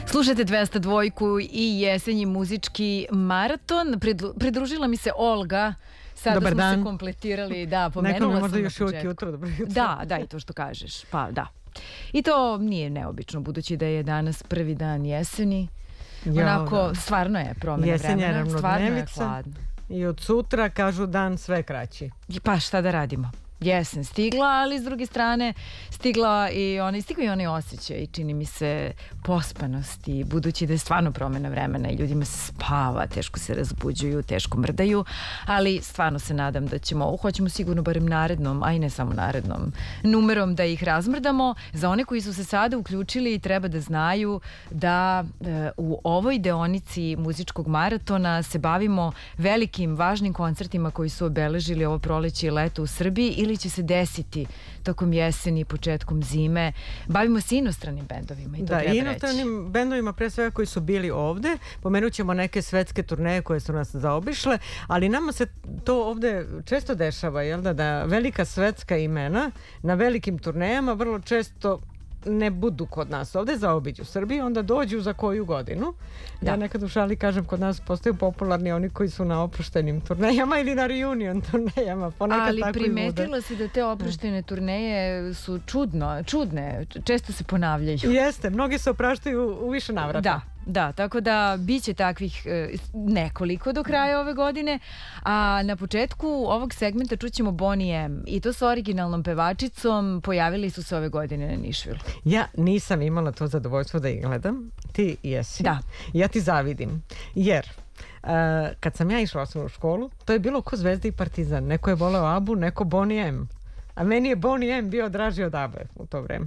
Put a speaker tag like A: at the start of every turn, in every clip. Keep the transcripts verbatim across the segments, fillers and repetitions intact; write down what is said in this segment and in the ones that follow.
A: Slušajte dvesta dva i jesenji muzički maraton. Pridružila mi se Olga. Sada
B: Dobar
A: smo
B: dan.
A: se kompletirali. Da, pomenula
B: Nekome
A: sam
B: možda
A: na
B: još uvijek
A: početku.
B: jutro, dobro jutro.
A: Da, da, i to što kažeš. Pa da. I to nije neobično, budući da je danas prvi dan jeseni.
B: Jo,
A: Onako,
B: da.
A: stvarno je promjena
B: Jesen je
A: vremena. Stvarno je
B: ravnodnevica.
A: hladno.
B: I od sutra, kažu, dan sve kraći.
A: Pa šta da radimo? Jesen stigla, ali s druge strane stigla i onaj, stigla i onaj osjećaj, čini mi se, pospanosti, budući da je stvarno promjena vremena i ljudima se spava, teško se razbuđuju, teško mrdaju, ali stvarno se nadam da ćemo, hoćemo sigurno barem narednom, a i ne samo narednom numerom da ih razmrdamo. Za one koji su se sada uključili treba da znaju da e, u ovoj deonici muzičkog maratona se bavimo velikim, važnim koncertima koji su obeležili ovo proleće i leto u Srbiji ili će se desiti tokom jeseni i početkom zime. Bavimo se inostranim bendovima i to
B: Da,
A: treba
B: i
A: reći.
B: inostranim bendovima pre svega koji su bili ovde. Pomenut ćemo neke svetske turneje koje su nas zaobišle, ali nama se to ovde često dešava, jel da, da velika svetska imena na velikim turnejama vrlo često ne budu kod nas ovde, zaobiđu Srbiju, onda dođu za koju godinu.
A: Da.
B: Ja nekad u šali kažem, kod nas postaju popularni oni koji su na oproštenim turnejama ili na reunion turnejama. Ponekad
A: Ali
B: tako i bude.
A: primetila si da te oproštene turneje su čudno, čudne, često se ponavljaju.
B: Jeste, mnogi se opraštaju u više navrata.
A: Da, da, tako da bit će takvih e, nekoliko do kraja ove godine, a na početku ovog segmenta čućemo Bonnie M. I to sa originalnom pevačicom, pojavili su se ove godine na Nišvilu.
B: Ja nisam imala to zadovoljstvo da ih gledam, ti jesi.
A: Da.
B: Ja ti zavidim, jer uh, kad sam ja išla u osnovnu školu, to je bilo ko Zvezda i Partizan. Neko je voleo Abu, neko Bonnie M. A meni je Bonnie M bio draži od Abe u to vreme.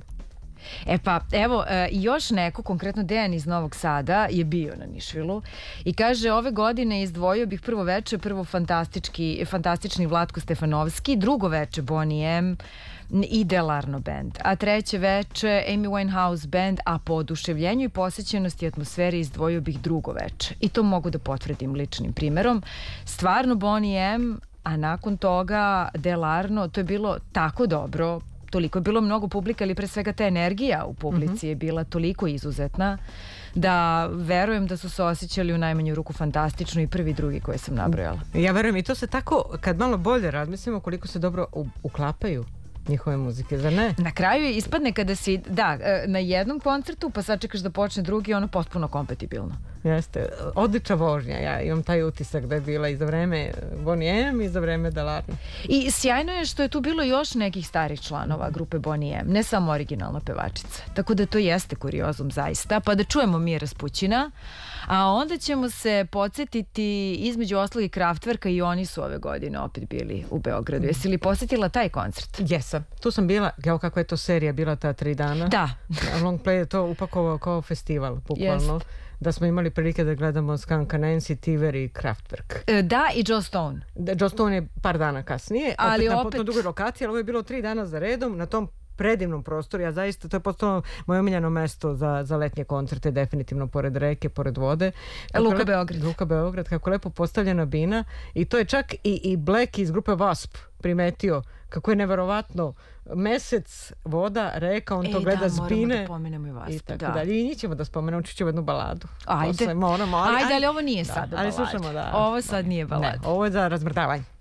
A: E pa, evo, e, još neko, konkretno Dejan iz Novog Sada, je bio na Nišvilu i kaže, ove godine izdvojio bih prvo veče, prvo fantastički, fantastični Vlatko Stefanovski, drugo veče Bonnie M i Delarno band, a treće veče Amy Winehouse band, a po oduševljenju i posjećenosti atmosferi izdvojio bih drugo veče. I to mogu da potvrdim ličnim primjerom. Stvarno Bonnie M, a nakon toga Delarno, to je bilo tako dobro, toliko je bilo mnogo publika, ali pre svega ta energija u publici mm-hmm. je bila toliko izuzetna da verujem da su se osjećali u najmanju ruku fantastično i prvi i drugi koje sam nabrojala.
B: Ja verujem i to se tako, kad malo bolje razmislimo koliko se dobro u, uklapaju njihove muzike, zar ne?
A: Na kraju je ispadne kada si, da, na jednom koncertu pa sad čekaš da počne drugi, ono potpuno kompatibilno.
B: Jeste, odlična vožnja, ja imam taj utisak da je bila i za vreme Bonnie M i za vreme Delarno.
A: I sjajno je što je tu bilo još nekih starih članova grupe Bonnie M, ne samo originalna pevačica. Tako da to jeste kuriozum zaista, pa da čujemo mi Raspućina, a onda ćemo se podsjetiti između ostalog i Kraftwerka i oni su ove godine opet bili u Beogradu. Jesi li posjetila taj koncert?
B: Jesam, tu sam bila, kao kakva je to serija bila ta tri dana.
A: Da.
B: Long Play je to upakovao kao festival, bukvalno.
A: Jest.
B: Da smo imali prilike da gledamo Skanka Nancy, Tiver i Kraftwerk.
A: E, da, i Joe Stone.
B: Da, Joe Stone je par dana kasnije,
A: Ali
B: opet na
A: opet-
B: potpuno drugoj lokaciji, ali ovo je bilo tri dana za redom na tom predivnom prostoru. Ja zaista, to je postalo moje omiljeno mesto za, za letnje koncerte, definitivno pored reke, pored vode. Kako
A: Luka
B: lep-
A: Beograd.
B: Luka Beograd, kako lepo postavljena bina. I to je čak i, i Black iz grupe W A S P primetio kako je neverovatno mesec, voda, reka, on
A: E,
B: to gleda
A: da,
B: s
A: moramo
B: bine.
A: da pomenemo i vas.
B: I tako
A: da.
B: dalje. I njih ćemo da spomenemo, ćemo jednu baladu.
A: Ajde.
B: Posle moramo, ali,
A: Ajde, ali ovo nije
B: da,
A: sada
B: ali
A: balada.
B: slušamo da.
A: Ovo sad nije balada.
B: Ne, ovo je za razmrdavanje.